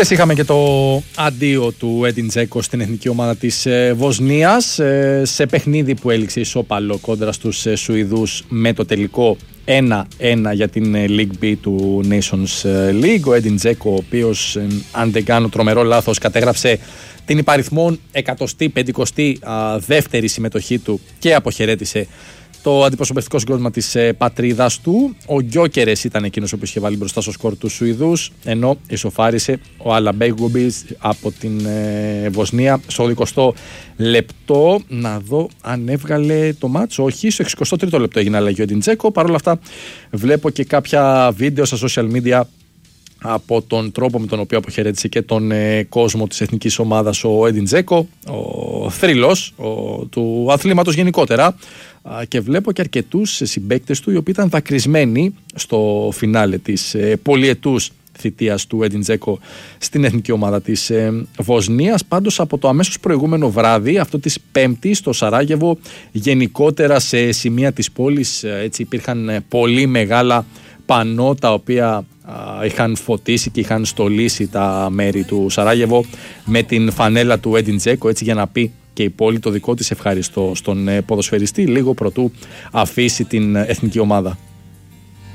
Χθες είχαμε και το αντίο του Έντιν Τζέκο στην εθνική ομάδα της Βοσνίας σε παιχνίδι που έληξε ισόπαλο κόντρα στους Σουηδούς με το τελικό 1-1 για την League B του Nations League. Ο Έντιν Τζέκο, ο οποίος, αν δεν κάνω τρομερό λάθος, κατέγραψε την υπαριθμόν 152η συμμετοχή του και αποχαιρέτησε το αντιπροσωπευτικό συγκρότημα της πατρίδας του. Ο Γκιόκερες ήταν εκείνος ο οποίος είχε βάλει μπροστά στο σκορ τους Σουηδούς, ενώ ισοφάρισε ο Αλαμπέγγουμπις από την Βοσνία στο 20ο λεπτό. Να δω αν έβγαλε το μάτσο. Όχι, στο 63ο λεπτό έγινε αλλαγή ο Έντιν Τζέκο. Παρ' όλα αυτά βλέπω και κάποια βίντεο στα social media από τον τρόπο με τον οποίο αποχαιρέτησε και τον κόσμο της εθνικής ομάδας ο Έντιν Τζέκο, ο θρύλος του αθλήματος γενικότερα, και βλέπω και αρκετούς συμπαίκτες του οι οποίοι ήταν δακρυσμένοι στο φινάλε της πολυετούς θητείας του Έντιν Τζέκο στην εθνική ομάδα της Βοσνίας. Πάντως από το αμέσως προηγούμενο βράδυ, αυτό της Πέμπτης, στο Σαράγεβο, γενικότερα σε σημεία της πόλης, έτσι, υπήρχαν πολύ μεγάλα πανό τα οποία είχαν φωτίσει και είχαν στολίσει τα μέρη του Σαράγεβο με την φανέλα του Έντιν Τζέκο, έτσι, για να πει και η πόλη το δικό της ευχαριστώ στον ποδοσφαιριστή λίγο προτού αφήσει την εθνική ομάδα.